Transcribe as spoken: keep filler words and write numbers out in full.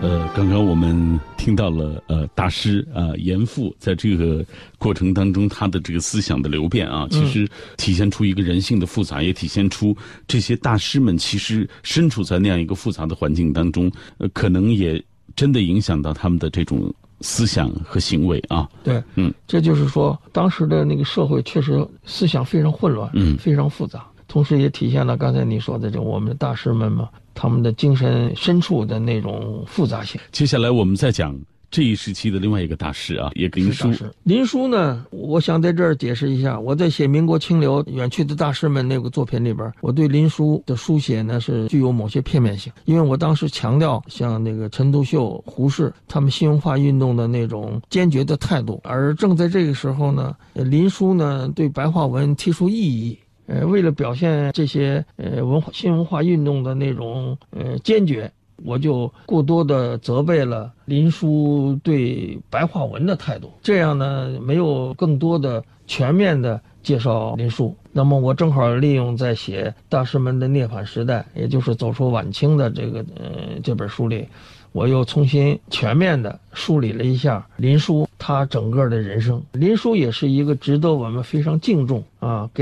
呃，刚刚我们听到了呃大师啊、呃、严复在这个过程当中他的这个思想的流变啊，其实体现出一个人性的复杂，也体现出这些大师们其实身处在那样一个复杂的环境当中，呃，可能也真的影响到他们的这种思想和行为啊。 对，嗯，这就是说当时的那个社会确实思想非常混乱，嗯，非常复杂，同时也体现了刚才你说的这我们的大师们嘛，他们的精神深处的那种复杂性。 接下来我们再讲这一时期的另外一个大师啊，也林纾。 林纾呢，我想在这儿解释一下，我在写民国清流远去的大师们那个作品里边，我对林纾的书写呢是具有某些片面性，因为我当时强调像那个陈独秀、胡适他们新文化运动的那种坚决的态度，而正在这个时候呢，林纾呢对白话文提出异议。呃，为了表现这些呃文化新文化运动的那种呃坚决，我就过多的责备了林纾对白话文的态度，这样呢没有更多的全面的介绍林纾。那么我正好利用在写大师们的涅槃时代，也就是走出晚清的这个呃这本书里，我又重新全面的梳理了一下林纾他整个的人生。林纾也是一个值得我们非常敬重啊。